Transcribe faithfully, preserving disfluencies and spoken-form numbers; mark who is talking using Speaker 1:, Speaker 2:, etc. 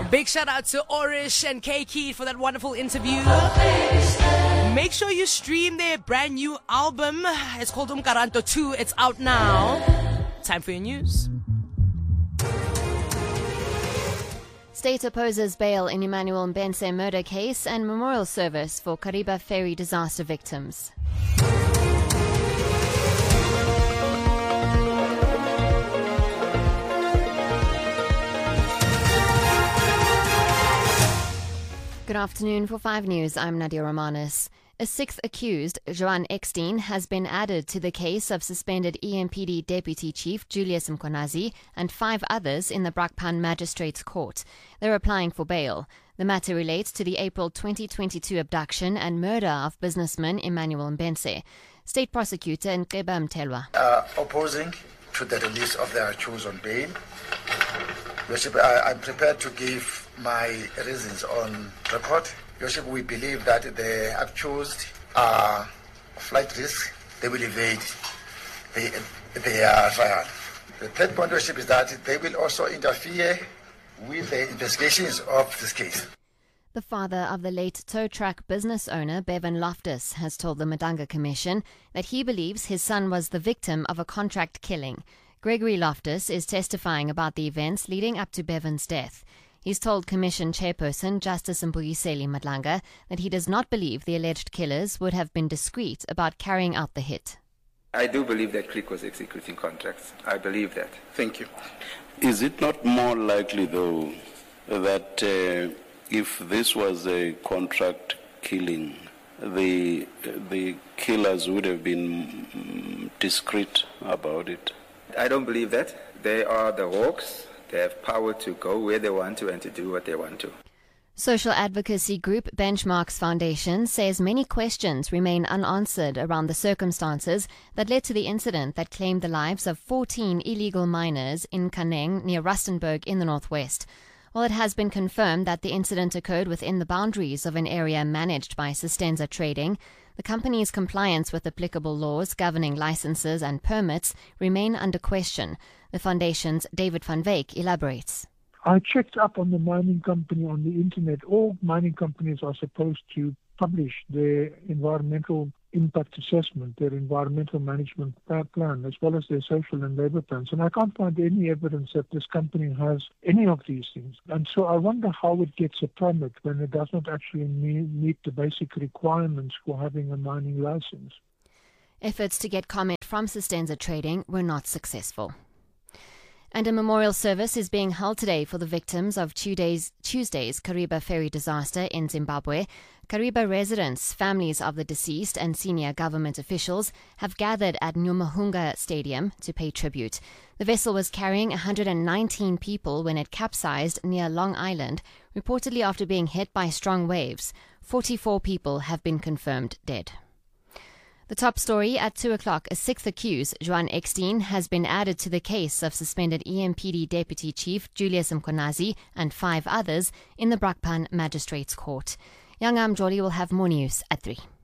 Speaker 1: Big shout out to Orish and K Keith for that wonderful interview. Make sure you stream their brand new album. It's called Umkaranto two. It's out now. Time for your news.
Speaker 2: State opposes bail in Emmanuel Mbense murder case and memorial service for Kariba ferry disaster victims. Good afternoon. For five News, I'm Nadia Romanis. A sixth accused, Joan Eckstein, has been added to the case of suspended E M P D Deputy Chief Julius Mkhwanazi and five others in the Brakpan Magistrates Court. They're applying for bail. The matter relates to the April twenty twenty-two abduction and murder of businessman Emmanuel Mbense. State Prosecutor Nkeba Mtelwa.
Speaker 3: Uh, opposing to the release of the accused on bail. Worship, I, I'm prepared to give my reasons on record. Worship, we believe that the accused are flight risk. They will evade the, their trial. The third point, Worship, is that they will also interfere with the investigations of this case.
Speaker 2: The father of the late tow truck business owner, Bevan Loftus, has told the Madanga Commission that he believes his son was the victim of a contract killing. Gregory Loftus is testifying about the events leading up to Bevan's death. He's told Commission Chairperson Justice Mbuyiseli Madlanga that he does not believe the alleged killers would have been discreet about carrying out the hit.
Speaker 4: I do believe that Click was executing contracts. I believe that. Thank you.
Speaker 5: Is it not more likely, though, that uh, if this was a contract killing, the, the killers would have been discreet about it?
Speaker 4: I don't believe that. They are the hawks. They have power to go where they want to and to do what they want to.
Speaker 2: Social advocacy group Benchmarks Foundation says many questions remain unanswered around the circumstances that led to the incident that claimed the lives of fourteen illegal miners in Kaneng near Rustenburg in the northwest. While it has been confirmed that the incident occurred within the boundaries of an area managed by Sistenza Trading, the company's compliance with applicable laws governing licenses and permits remain under question. The Foundation's David van Wyk elaborates.
Speaker 6: I checked up on the mining company on the internet. All mining companies are supposed to publish their environmental impact assessment, their environmental management plan, as well as their social and labor plans. And I can't find any evidence that this company has any of these things. And so I wonder how it gets a permit when it does not actually meet the basic requirements for having a mining license.
Speaker 2: Efforts to get comment from Sistenza Trading were not successful. And a memorial service is being held today for the victims of Tuesday's, Tuesday's Kariba ferry disaster in Zimbabwe. Kariba residents, families of the deceased and senior government officials have gathered at Nyumahunga Stadium to pay tribute. The vessel was carrying one hundred nineteen people when it capsized near Long Island, reportedly after being hit by strong waves. forty-four people have been confirmed dead. The top story at two o'clock, a sixth accused, Joan Eckstein, has been added to the case of suspended E M P D Deputy Chief Julius Mkhwanazi and five others in the Brakpan Magistrates Court. Young Am Jolly will have more news at three.